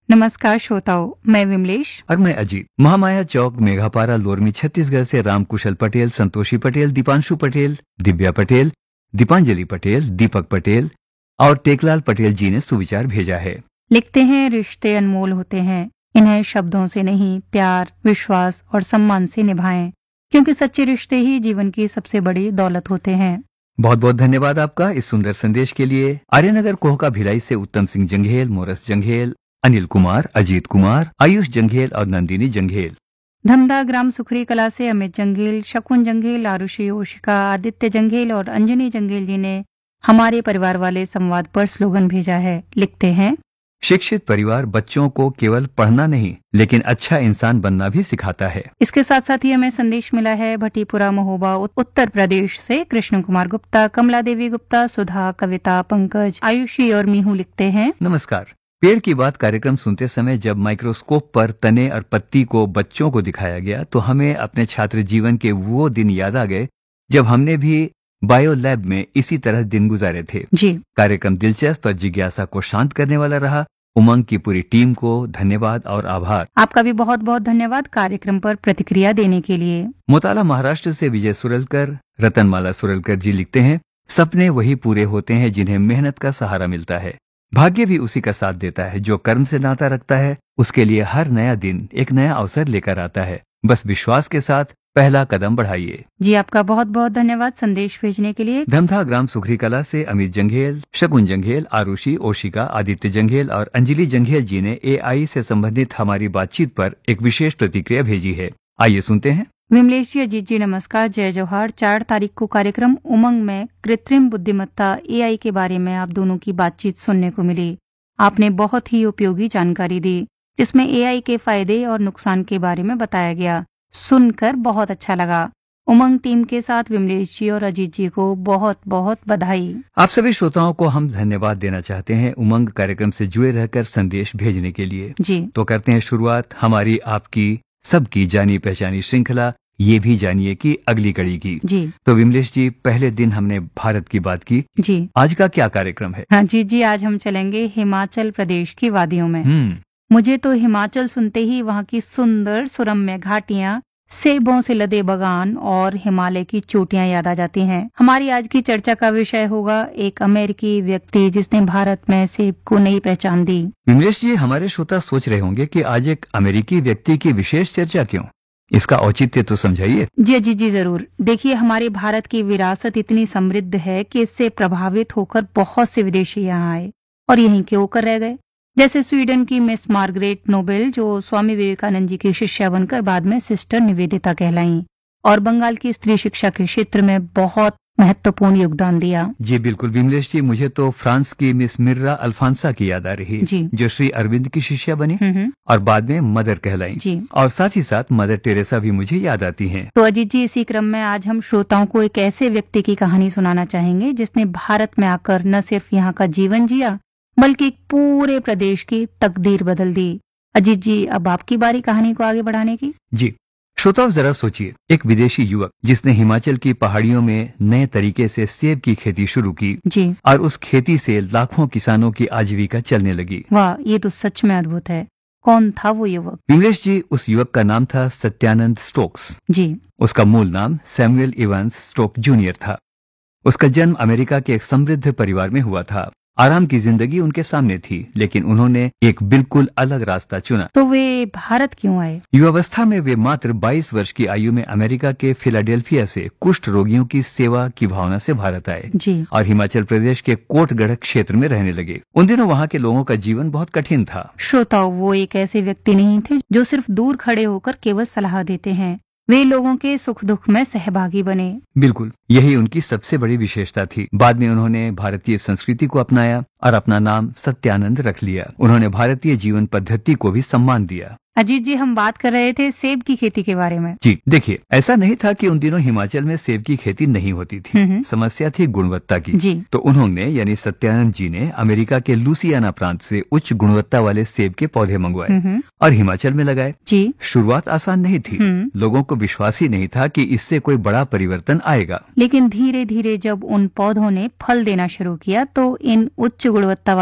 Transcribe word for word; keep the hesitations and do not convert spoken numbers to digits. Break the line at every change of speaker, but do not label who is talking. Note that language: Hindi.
नमस्कार श्रोताओं, मैं विमलेश
और मैं अजीत। महामाया चौक, मेघापारा, लोरमी, छत्तीसगढ़ से रामकुशल पटेल, संतोषी पटेल, दीपांशु पटेल, दिव्या पटेल, दीपांजलि पटेल, दीपक पटेल और टेकलाल पटेल जी ने सुविचार भेजा है।
लिखते हैं, रिश्ते अनमोल होते हैं, इन्हें शब्दों से नहीं, प्यार, विश्वास और सम्मान से निभाएं, क्योंकि सच्चे रिश्ते ही जीवन की सबसे बड़ी दौलत होते हैं।
बहुत बहुत धन्यवाद आपका इस सुंदर संदेश के लिए। आर्यनगर कोहका भिलाई से उत्तम सिंह जंघेल, मोरस जंघेल, अनिल कुमार, अजीत कुमार, आयुष जंघेल और नंदिनी जंघेल।
धमदा ग्राम सुखरी कला से अमित जंघेल, शकुन जंघेल, आरुषि ओशिका, आदित्य जंघेल और अंजनी जंघेल जी ने हमारे परिवार वाले संवाद पर स्लोगन भेजा है। लिखते हैं,
शिक्षित परिवार बच्चों को केवल पढ़ना नहीं लेकिन अच्छा इंसान बनना भी सिखाता है।
इसके साथ साथ ही हमें संदेश मिला है भटीपुरा महोबा उत्तर प्रदेश से कृष्ण कुमार गुप्ता, कमला देवी गुप्ता, सुधा, कविता, पंकज, आयुषी और मीहू लिखते हैं,
नमस्कार। पेड़ की बात कार्यक्रम सुनते समय जब माइक्रोस्कोप पर तने और पत्ती को बच्चों को दिखाया गया तो हमें अपने छात्र जीवन के वो दिन याद आ गए जब हमने भी बायो लैब में इसी तरह दिन गुजारे थे।
जी
कार्यक्रम दिलचस्प और जिज्ञासा को शांत करने वाला रहा। उमंग की पूरी टीम को धन्यवाद और आभार।
आपका भी बहुत बहुत धन्यवाद कार्यक्रम पर प्रतिक्रिया देने के लिए।
मोताला महाराष्ट्र से विजय सुरलकर, रतनमाला सुरलकर जी लिखते हैं, सपने वही पूरे होते हैं जिन्हें मेहनत का सहारा मिलता है। भाग्य भी उसी का साथ देता है। जो कर्म से नाता रखता है उसके लिए हर नया दिन एक नया अवसर लेकर आता है। बस विश्वास के साथ पहला कदम बढ़ाइए।
जी आपका बहुत बहुत धन्यवाद संदेश भेजने के लिए।
धमधा ग्राम सुखरी कला से अमित जंघेल, शकुन जंघेल, आरुषि ओशिका, आदित्य जंघेल और अंजलि जंघेल जी ने एआई से संबंधित हमारी बातचीत पर एक विशेष प्रतिक्रिया भेजी है। आइए सुनते हैं।
विमलेश जी, अजीत जी नमस्कार, जय जोहार। चार तारीख को कार्यक्रम उमंग में कृत्रिम बुद्धिमत्ता एआई के बारे में आप दोनों की बातचीत सुनने को मिली। आपने बहुत ही उपयोगी जानकारी दी जिसमें एआई के फायदे और नुकसान के बारे में बताया गया। सुनकर बहुत अच्छा लगा। उमंग टीम के साथ विमलेश जी और अजीत जी को बहुत बहुत बधाई।
आप सभी श्रोताओं को हम धन्यवाद देना चाहते हैं उमंग कार्यक्रम से जुड़े रहकर संदेश भेजने के लिए।
जी
तो करते हैं शुरुआत हमारी, आपकी, सबकी जानी पहचानी श्रृंखला ये भी जानिए कि अगली कड़ी की।
जी
तो विमलेश जी, पहले दिन हमने भारत की बात की,
जी
आज का क्या कार्यक्रम है?
हाँ जी जी आज हम चलेंगे हिमाचल प्रदेश की वादियों में।
हम्म
मुझे तो हिमाचल सुनते ही वहाँ की सुंदर सुरम्य घाटियाँ, सेबों से लदे बगान और हिमालय की चोटियां याद आ जाती हैं। हमारी आज की चर्चा का विषय होगा एक अमेरिकी व्यक्ति जिसने भारत में सेब को नई पहचान दी।
विमलेश जी, हमारे श्रोता सोच रहे होंगे कि आज एक अमेरिकी व्यक्ति की विशेष चर्चा क्यों? इसका औचित्य तो समझाइए।
जी जी जी जरूर। देखिए, हमारे भारत की विरासत इतनी समृद्ध है कि इससे प्रभावित होकर बहुत से विदेशी यहाँ आए और यहीं के होकर रह गए। जैसे स्वीडन की मिस मार्गरेट नोबेल जो स्वामी विवेकानंद जी की शिष्या बनकर बाद में सिस्टर निवेदिता कहलाईं और बंगाल की स्त्री शिक्षा के क्षेत्र में बहुत महत्वपूर्ण योगदान दिया।
जी बिल्कुल विमलेश जी, मुझे तो फ्रांस की मिस मिर्रा अल्फांसा की याद आ रही
जी
जो श्री अरविंद की शिष्या बनी
हम्म
और बाद में मदर कहलाई।
जी
और साथ ही साथ मदर टेरेसा भी मुझे याद आती हैं।
तो अजीत जी, इसी क्रम में आज हम श्रोताओं को एक ऐसे व्यक्ति की कहानी सुनाना चाहेंगे जिसने भारत में आकर न सिर्फ यहाँ का जीवन जिया बल्कि पूरे प्रदेश की तकदीर बदल दी। अजीत जी, अब आपकी बारी कहानी को आगे बढ़ाने की।
जी श्रोताओं, जरा सोचिए, एक विदेशी युवक जिसने हिमाचल की पहाड़ियों में नए तरीके से सेब की खेती शुरू की
जी
और उस खेती से लाखों किसानों की आजीविका चलने लगी।
वाह, ये तो सच में अद्भुत है। कौन था वो युवक?
विमलेश जी, उस युवक का नाम था सत्यानंद स्टोक्स।
जी
उसका मूल नाम सैमुअल इवांस स्टोक जूनियर था। उसका जन्म अमेरिका के एक समृद्ध परिवार में हुआ था। आराम की जिंदगी उनके सामने थी, लेकिन उन्होंने एक बिल्कुल अलग रास्ता चुना।
तो वे भारत क्यों आए?
युवावस्था में वे मात्र बाईस वर्ष की आयु में अमेरिका के फिलाडेल्फिया से कुष्ठ रोगियों की सेवा की भावना से भारत आए
जी
और हिमाचल प्रदेश के कोटगढ़ क्षेत्र में रहने लगे। उन दिनों वहाँ के लोगों का जीवन बहुत कठिन था।
श्रोताओं, वो एक ऐसे व्यक्ति नहीं थे जो सिर्फ दूर खड़े होकर केवल सलाह देते हैं। वे लोगों के सुख दुख में सहभागी बने।
बिल्कुल, यही उनकी सबसे बड़ी विशेषता थी। बाद में उन्होंने भारतीय संस्कृति को अपनाया और अपना नाम सत्यानंद रख लिया। उन्होंने भारतीय जीवन पद्धति को भी सम्मान दिया।
अजीत जी, हम बात कर रहे थे सेब की खेती के बारे में।
जी देखिए, ऐसा नहीं था कि उन दिनों हिमाचल में सेब की खेती नहीं होती थी।
हम्म।
समस्या थी गुणवत्ता की।
जी
तो उन्होंने यानी सत्यानंद जी ने अमेरिका के लुसियाना प्रांत से उच्च गुणवत्ता वाले सेब के पौधे मंगवाए
हम्म
और हिमाचल में लगाए।
जी
शुरुआत आसान नहीं थी।
हम्म।
लोगों को विश्वास ही नहीं था कि इससे कोई बड़ा परिवर्तन आएगा।
लेकिन धीरे धीरे जब उन पौधों ने फल देना शुरू किया तो इन उच्च गुणवत्ता